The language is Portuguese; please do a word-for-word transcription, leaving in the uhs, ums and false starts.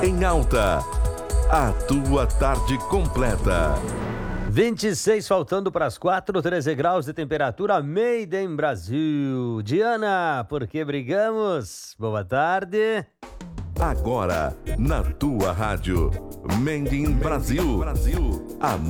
em alta. A tua tarde completa. vinte e seis faltando para as quatro, treze graus de temperatura, Made in Brasil. Diana, por que brigamos? Boa tarde. Agora, na tua rádio, Made in Brasil. A